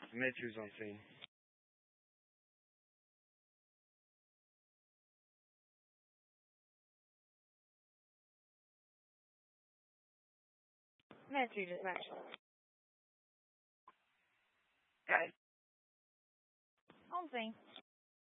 Matthew's on scene. Matthew just matched. Okay. On scene.